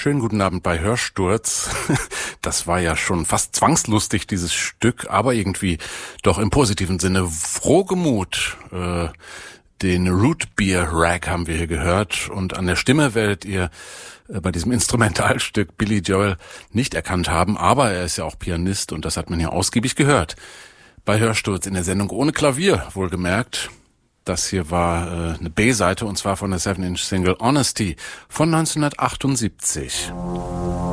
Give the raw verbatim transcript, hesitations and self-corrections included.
Schönen guten Abend bei Hörsturz. Das war ja schon fast zwangslustig, dieses Stück, aber irgendwie doch im positiven Sinne frohgemut. Äh, den Root Beer Rag haben wir hier gehört und an der Stimme werdet ihr äh, bei diesem Instrumentalstück Billy Joel nicht erkannt haben, aber er ist ja auch Pianist und das hat man hier ausgiebig gehört. Bei Hörsturz in der Sendung ohne Klavier, wohlgemerkt. Das hier war äh, eine B-Seite und zwar von der seven inch Single Honesty von neunzehnhundertachtundsiebzig.